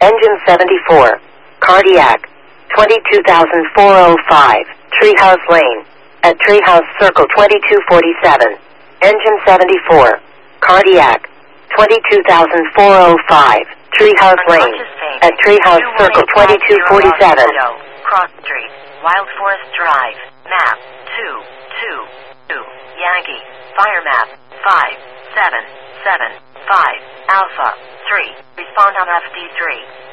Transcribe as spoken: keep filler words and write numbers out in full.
Engine seventy-four. Cardiac. twenty-two thousand four hundred five. Treehouse Lane. At Treehouse Circle twenty-two forty-seven. Engine seventy-four. Cardiac. twenty-two thousand four hundred five. Treehouse Lane. At Treehouse Circle twenty-two forty-seven. Cross Street. Wild Forest Drive. Map. two two two. Yankee. Fire map. five seven seven five. Alpha. three. Respond on F D three.